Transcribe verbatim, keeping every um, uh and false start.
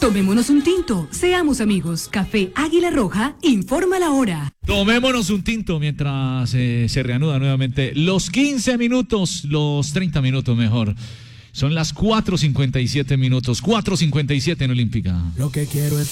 Tomémonos un tinto, seamos amigos. Café Águila Roja, informa la hora. Tomémonos un tinto mientras eh, se reanuda nuevamente los quince minutos, los treinta minutos mejor. Son las cuatro cincuenta y siete minutos, cuatro cincuenta y siete en Olímpica. Lo que quiero es